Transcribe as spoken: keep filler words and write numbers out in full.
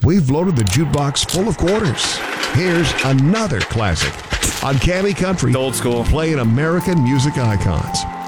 we've loaded the jukebox full of quarters. Here's another classic on Cammy Country. Old school. Playing American music icons.